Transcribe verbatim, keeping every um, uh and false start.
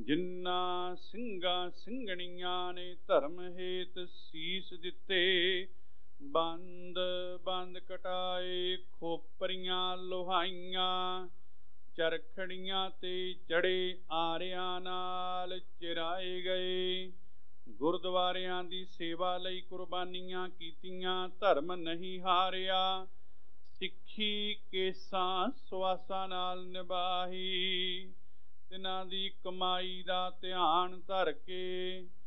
ਜਿਨ੍ਹਾਂ ਸਿੰਘਾਂ ਸਿੰਘਣੀਆਂ ਨੇ ਧਰਮ ਹੇਤ ਸੀਸ ਦਿੱਤੇ। ਬੰਦ ਬੰਦ ਕਟਾਏ ਖੋਪਰੀਆਂ ਲੋਹਾਈਆਂ, ਚਰਖੜੀਆਂ ਤੇ ਚੜੇ ਆਰਿਆਂ ਨਾਲ ਚਿਰਾਏ ਗਏ। ਗੁਰਦੁਆਰਿਆਂ ਦੀ ਸੇਵਾ ਲਈ ਕੁਰਬਾਨੀਆਂ ਕੀਤੀਆਂ, ਧਰਮ ਨਹੀਂ ਹਾਰਿਆ। ਸਿੱਖੀ ਕੇਸਾਂ ਸਵਾਸਾਂ ਨਾਲ ਨਿਭਾਈ, ਤਿਨਾਂ ਦੀ ਕਮਾਈ ਦਾ ਧਿਆਨ ਧਰ ਕੇ